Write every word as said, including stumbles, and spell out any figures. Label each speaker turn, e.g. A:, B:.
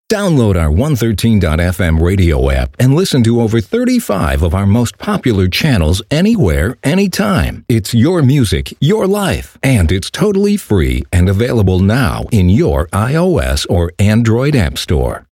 A: Download our one thirteen dot f m radio app and listen to over thirty-five of our most popular channels anywhere, anytime. It's your music, your life, and it's totally free and available now in your iOS or Android app store.